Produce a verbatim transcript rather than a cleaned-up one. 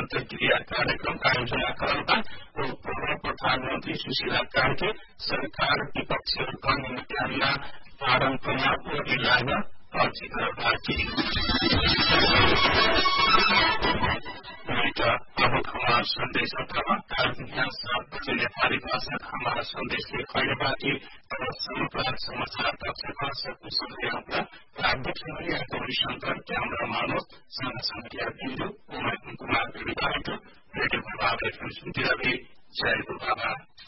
अन्तर्क्रिया कार्यक्रम आयोजना करता पूर्व प्रधानमन्त्री सुशीला कार्के सरकार विपक्षीहरूका निम्त्यान्ना पारम्परिक वकिलाग अर्जिकर पार्टी अब हमार संदेश अथवा काल बिहान सात बजे नेपाली भाषा हमारा संदेशले खैर बाटी समाचार समाचार कक्षका सकुशल आपका प्राविधिक समूह गौरी शंकर कैमरा मानव सँगसँगै बिन्दु उमा कुमार विधायक रेडियो प्रभाव सुन्दै जय गुरु बाबा।